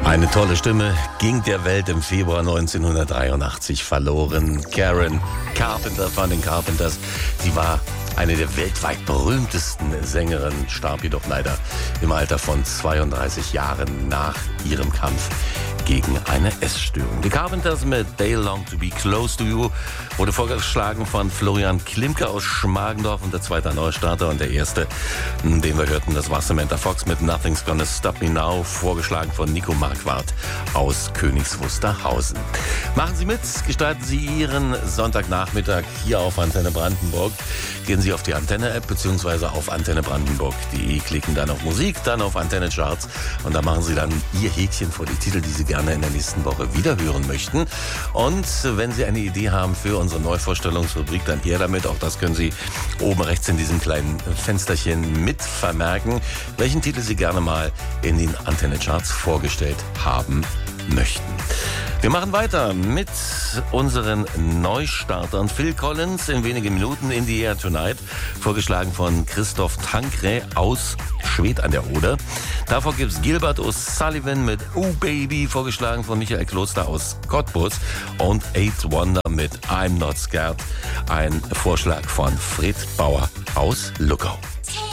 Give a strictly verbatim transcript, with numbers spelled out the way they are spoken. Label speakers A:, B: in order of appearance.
A: Eine tolle Stimme ging der Welt im Februar neunzehnhundertdreiundachtzig verloren. Karen Carpenter von den Carpenters. Sie war eine der weltweit berühmtesten Sängerinnen, starb jedoch leider im Alter von zweiunddreißig Jahren nach ihrem Kampf gegen eine Essstörung. Die Carpenters mit They Long to Be Close to You wurde vorgeschlagen von Florian Klimke aus Schmargendorf und der zweite Neustarter und der erste, den wir hörten, das war Samantha Fox mit Nothing's Gonna Stop Me Now, vorgeschlagen von Nico Marquardt aus Königs Wusterhausen. Machen Sie mit, gestalten Sie Ihren Sonntagnachmittag hier auf Antenne Brandenburg. Gehen Sie auf die Antenne-App bzw. auf antenne brandenburg punkt de, klicken dann auf Musik, dann auf Antenne Charts und da machen Sie dann Ihr Häkchen vor die Titel, die Sie gerne in der nächsten Woche wieder hören möchten. Und wenn Sie eine Idee haben für unsere Neuvorstellungsrubrik, dann her damit. Auch das können Sie oben rechts in diesem kleinen Fensterchen mit vermerken, welchen Titel Sie gerne mal in den Antenne Charts vorgestellt haben möchten. Wir machen weiter mit unseren Neustartern. Phil Collins in wenigen Minuten, In the Air Tonight, vorgeschlagen von Christoph Tankre aus Schwedt an der Oder. Davor gibt's Gilbert O'Sullivan mit Oh Baby, vorgeschlagen von Michael Kloster aus Cottbus, und Eight Wonder mit I'm Not Scared, ein Vorschlag von Fred Bauer aus Luckau.